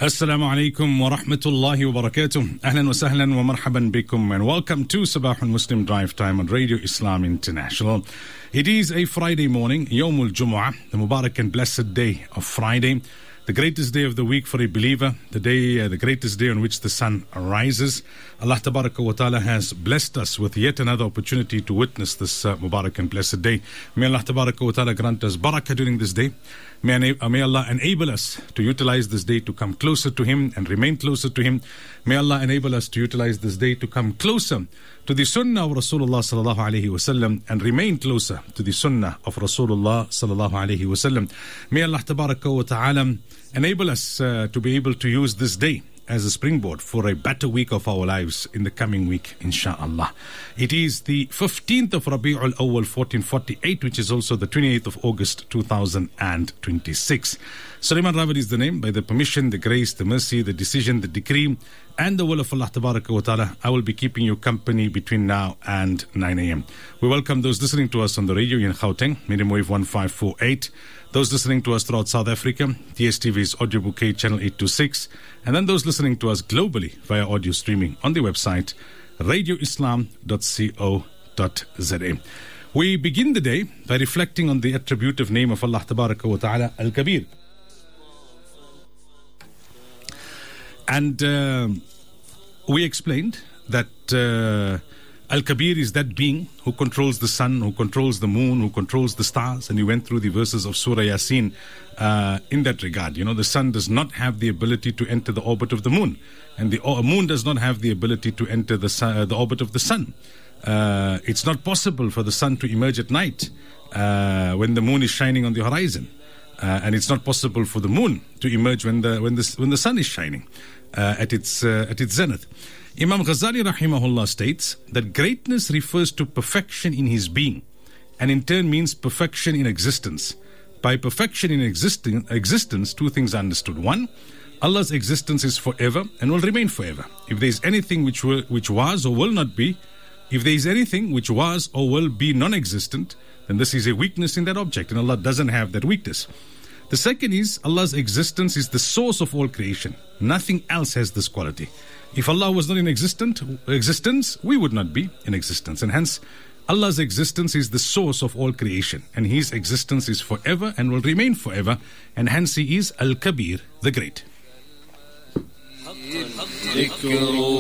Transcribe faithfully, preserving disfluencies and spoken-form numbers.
Assalamu alaikum wa rahmatullahi wa barakatuh. Ahlan wa sahlan wa marhaban bikum, and welcome to Sabah al-Muslim Drive Time on Radio Islam International. It is a Friday morning, Yawmul Jumu'ah, the Mubarak and blessed day of Friday, the greatest day of the week for a believer, the day, uh, the greatest day on which the sun rises. Allah Tabaraka wa Ta'ala has blessed us with yet another opportunity to witness this uh, Mubarak and blessed day. May Allah Tabaraka wa Ta'ala grant us barakah during this day. May, uh, may Allah enable us to utilize this day to come closer to Him and remain closer to Him. May Allah enable us to utilize this day to come closer to the Sunnah of Rasulullah sallallahu alaihi wasallam and remain closer to the Sunnah of Rasulullah sallallahu alaihi wasallam. May Allah Tabaraka wa Ta'ala enable us uh, to be able to use this day as a springboard for a better week of our lives in the coming week, inshaAllah. It is the fifteenth of Rabi'ul Awwal fourteen forty-eight, which is also the twenty-eighth of August two thousand twenty-six. Sulaiman Rawad is the name. By the permission, the grace, the mercy, the decision, the decree, and the will of Allah Tabaraka wa Ta'ala, I will be keeping you company between now and nine a.m. We welcome those listening to us on the radio in Gauteng, medium wave one five four eight. Those listening to us throughout South Africa, T S T V's audio bouquet channel eight two six, and then those listening to us globally via audio streaming on the website radio islam dot co dot za. We begin the day by reflecting on the attributive name of Allah Tabaraka wa Ta'ala, Al-Kabir. And uh, we explained that uh, Al-Kabir is that being who controls the sun, who controls the moon, who controls the stars. And we went through the verses of Surah Yasin uh, in that regard. You know, the sun does not have the ability to enter the orbit of the moon. And the uh, moon does not have the ability to enter the, sun, uh, the orbit of the sun. Uh, it's not possible for the sun to emerge at night uh, when the moon is shining on the horizon. Uh, and it's not possible for the moon to emerge when the, when the, when the sun is shining uh, at, its, uh, at its zenith. Imam Ghazali rahimahullah states that greatness refers to perfection in his being and in turn means perfection in existence. By perfection in existing, existence, two things are understood. One, Allah's existence is forever and will remain forever. If there is anything which, will, which was or will not be, if there is anything which was or will be non-existent, then this is a weakness in that object, and Allah doesn't have that weakness. The second is Allah's existence is the source of all creation. Nothing else has this quality. If Allah was not in existent, existence, we would not be in existence. And hence, Allah's existence is the source of all creation. And His existence is forever and will remain forever. And hence He is Al-Kabir, the Great.